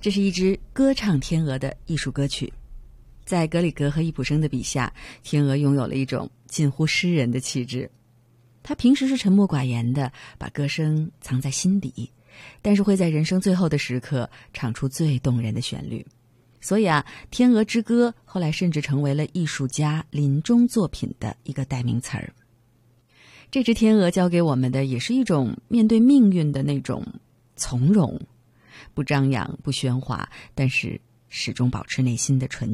这是一支歌唱天鹅的艺术歌曲，在格里格和易卜生的笔下，天鹅拥有了一种近乎诗人的气质。他平时是沉默寡言的，把歌声藏在心底，但是会在人生最后的时刻唱出最动人的旋律。所以《天鹅之歌》后来甚至成为了艺术家临终作品的一个代名词儿。这只天鹅教给我们的也是一种面对命运的那种从容，不张扬，不喧哗，但是始终保持内心的纯